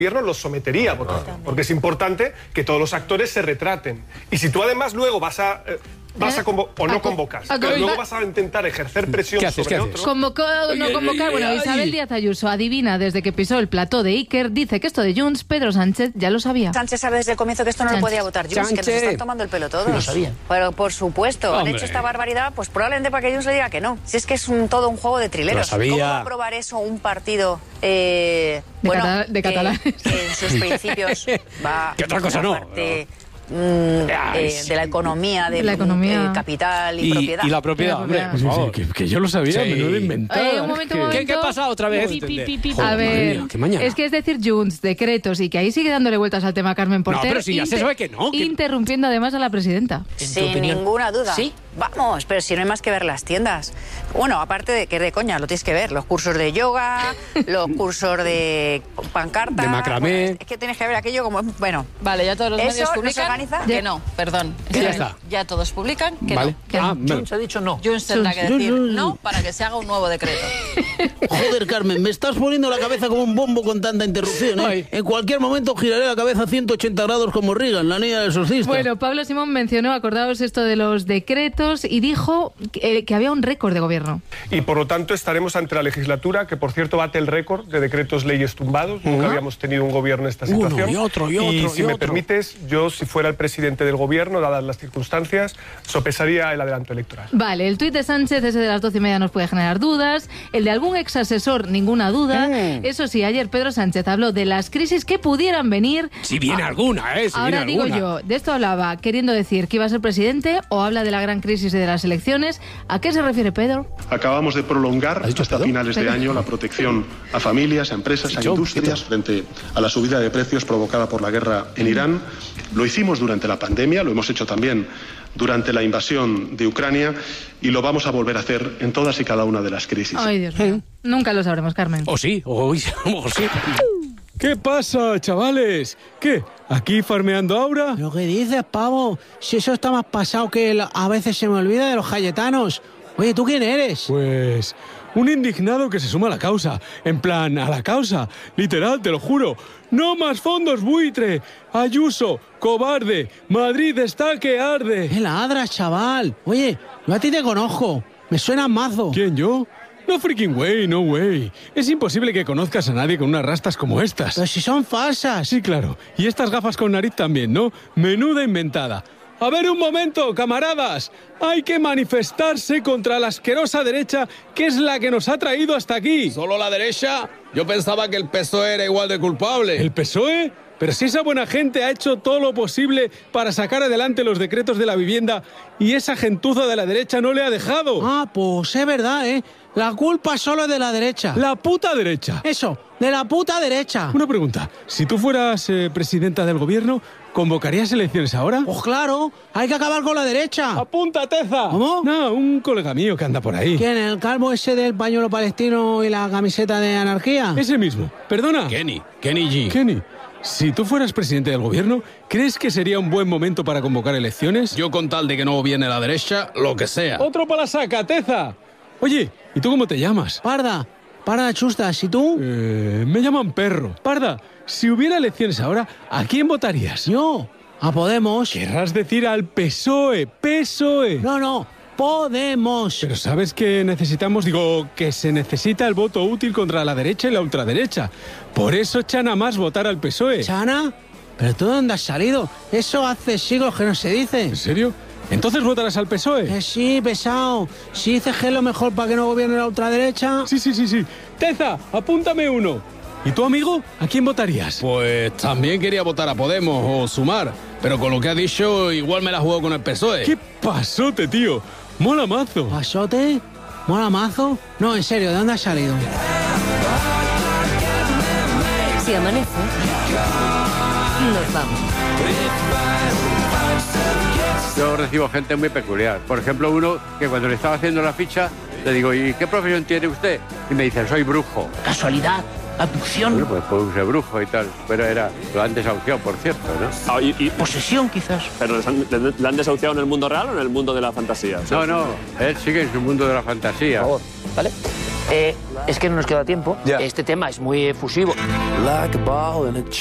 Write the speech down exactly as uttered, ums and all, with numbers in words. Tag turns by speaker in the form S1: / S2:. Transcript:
S1: gobierno los sometería a votación, porque es importante que todos los actores se retraten. Y si tú además luego vas a... Eh, vas a convocar, o no convocas, pero luego vas a intentar ejercer presión
S2: haces,
S1: sobre otros.
S3: Convocar o no convocar, bueno, Isabel Díaz Ayuso adivina desde que pisó el plató de Iker, dice que esto de Junts, Pedro Sánchez ya lo sabía.
S4: Sánchez sabe desde el comienzo que esto no
S3: Sánchez.
S4: lo podía votar Junts, que nos están tomando el pelo todos.
S5: Lo sabía.
S4: Pero por supuesto,
S2: Hombre.
S4: han hecho esta barbaridad, pues probablemente para que Junts le diga que no. Si es que es un, todo un juego de trileros.
S2: Lo sabía.
S4: ¿Cómo va a aprobar eso un partido eh,
S3: De
S4: bueno,
S3: cata- de
S4: que-
S3: catalanes.
S4: que en sus principios va
S2: Que otra cosa
S4: la
S2: no.
S4: parte, mm,
S2: Ay,
S4: eh, de la economía, de
S3: La economía.
S4: eh, capital y,
S2: Y,
S4: propiedad.
S2: y la propiedad,
S3: Y la
S2: hombre,
S3: propiedad.
S2: por
S6: Sí, sí,
S2: favor.
S6: que, que yo lo sabía,
S2: Sí.
S6: menudo inventado.
S3: Eh, un momento, un
S6: Que-
S3: momento.
S2: ¿Qué, qué pasa otra vez?
S3: Pi, pi, pi, pi.
S2: Joder,
S3: A
S2: madre
S3: ver,
S2: mía, qué mañana.
S3: es que es decir Junts, decretos, y que ahí sigue dándole vueltas al tema Carmen Porter.
S2: No, pero si ya se sabe que no, que-
S3: Interrumpiendo además a la presidenta.
S4: Sin
S5: opinión?
S4: ninguna duda.
S5: ¿Sí?
S4: Vamos, pero si no hay más que ver las tiendas. Bueno, aparte de que es de coña, lo tienes que ver. Los cursos de yoga, los cursos de pancarta.
S2: De macramé.
S4: Bueno, es que tienes que ver aquello como... Bueno,
S7: Vale, ya todos los
S4: ¿Eso
S7: medios
S4: no se
S7: publican
S4: organiza?
S7: que no, perdón.
S2: Ya está.
S7: Ya todos publican que
S2: Vale.
S7: no. Que
S2: Ah,
S7: no.
S2: bueno.
S5: Junts ha dicho no.
S7: Junts tendrá que
S5: Junts.
S7: decir
S5: Junts.
S7: no para que se haga un nuevo decreto.
S5: Joder, Carmen, me estás poniendo la cabeza como un bombo con tanta interrupción, ¿eh?
S2: Ay.
S5: En cualquier momento giraré la cabeza a ciento ochenta grados como Reagan, la niña del exorcista.
S3: Bueno, Pablo Simón mencionó, acordaos esto de los decretos, y dijo que, que había un récord de gobierno.
S1: Y por lo tanto estaremos ante la legislatura, que por cierto bate el récord de decretos leyes tumbados. Nunca habíamos tenido un gobierno en esta
S2: Uno,
S1: situación.
S2: y otro, y otro,
S1: si
S2: y
S1: me
S2: otro.
S1: permites, yo si fuera el presidente del gobierno, dadas las circunstancias, sopesaría el adelanto electoral.
S3: Vale, el tuit de Sánchez, ese de las doce y media, nos puede generar dudas. El de algún ex asesor, ninguna duda.
S2: Mm.
S3: Eso sí, ayer Pedro Sánchez habló de las crisis que pudieran venir.
S2: Si viene alguna, ¿eh? Si
S3: Ahora
S2: viene
S3: digo
S2: alguna.
S3: yo, de esto hablaba queriendo decir que iba a ser presidente, o habla de la gran crisis de las elecciones. ¿A qué se refiere Pedro?
S8: Acabamos de prolongar
S2: ¿Has dicho
S8: hasta
S2: Pedro?
S8: finales de
S3: Pedro.
S8: año la protección a familias, a empresas, a
S2: Yo,
S8: industrias frente a la subida de precios provocada por la guerra en Irán. Lo hicimos durante la pandemia, lo hemos hecho también durante la invasión de Ucrania y lo vamos a volver a hacer en todas y cada una de las crisis.
S3: Ay, Dios mío. Nunca lo sabremos, Carmen.
S2: O sí, o, a lo mejor sí.
S6: ¿Qué pasa, chavales? ¿Qué? ¿Aquí farmeando Aura?
S5: ¿Lo que dices, pavo? Si eso está más pasado que el- a veces se me olvida de los cayetanos. Oye, ¿tú quién eres?
S6: Pues un indignado que se suma a la causa. En plan, a la causa. Literal, te lo juro. ¡No más fondos buitre! Ayuso, cobarde. Madrid está que arde.
S5: ¡Qué ladras, chaval! Oye, yo a ti te conozco. Me suena mazo.
S6: ¿Quién, yo? No freaking way, no way. Es imposible que conozcas a nadie con unas rastas como estas.
S5: Pero si son falsas.
S6: Sí, claro. Y estas gafas con nariz también, ¿no? Menuda inventada. A ver, un momento, camaradas. Hay que manifestarse contra la asquerosa derecha, que es la que nos ha traído hasta aquí.
S9: ¿Solo la derecha? Yo pensaba que el P S O E era igual de culpable.
S6: ¿El P S O E? Pero si esa buena gente ha hecho todo lo posible para sacar adelante los decretos de la vivienda y esa gentuza de la derecha no le ha dejado.
S5: Ah, pues es verdad, ¿eh? La culpa solo es de la derecha.
S6: La puta derecha.
S5: Eso, de la puta derecha.
S6: Una pregunta. Si tú fueras eh, presidenta del gobierno, ¿convocarías elecciones ahora?
S5: Pues claro, hay que acabar con la derecha.
S6: ¡Apunta, Teza!
S5: ¿Cómo?
S6: No, un colega mío que anda por ahí.
S5: ¿Quién? ¿El calvo ese del pañuelo palestino y la camiseta de anarquía?
S6: Ese mismo. Perdona.
S9: Kenny, Kenny G.
S6: Kenny, si tú fueras presidente del gobierno, ¿crees que sería un buen momento para convocar elecciones?
S9: Yo con tal de que no gobierne la derecha, lo que sea.
S6: ¡Otro para la saca, Teza! Oye, ¿y tú cómo te llamas?
S5: Parda, Parda Chustas, ¿y tú?
S6: Eh, me llaman Perro. Parda, si hubiera elecciones ahora, ¿a quién votarías?
S5: Yo, a Podemos.
S6: Querrás decir al P S O E, P S O E.
S5: No, no, Podemos.
S6: Pero sabes que necesitamos, digo, que se necesita el voto útil contra la derecha y la ultraderecha. Por eso chana más votar al P S O E.
S5: ¿Chana? ¿Pero tú dónde has salido? Eso hace siglos que no se dice.
S6: ¿En serio? ¿Entonces votarás al P S O E?
S5: Que sí, pesado. Si dices que es lo mejor para que no gobierne la ultraderecha...
S6: Sí, sí, sí, sí. Teza, apúntame uno. ¿Y tu amigo? ¿A quién votarías?
S9: Pues también quería votar a Podemos o Sumar, pero con lo que ha dicho, igual me la juego con el P S O E.
S6: ¡Qué pasote, tío! ¡Mola mazo!
S5: ¿Pasote? ¿Mola mazo? No, en serio, ¿de dónde has salido?
S10: Si amanece, nos vamos.
S11: Yo recibo gente muy peculiar. Por ejemplo, uno que cuando le estaba haciendo la ficha, le digo, ¿y qué profesión tiene usted? Y me dice, soy brujo.
S5: ¿Casualidad? ¿Abducción?
S11: Bueno, pues puedo ser brujo y tal. Pero era, lo han desahuciado, por cierto, ¿no?
S12: Ah, y, y,
S5: ¿Posesión, quizás?
S12: ¿Pero les han- le, le han desahuciado en el mundo real o en el mundo de la fantasía? O sea,
S11: No, no, él sigue en su mundo de la fantasía.
S5: ¿vale?
S13: Eh, es que no nos queda tiempo. Este tema es muy efusivo.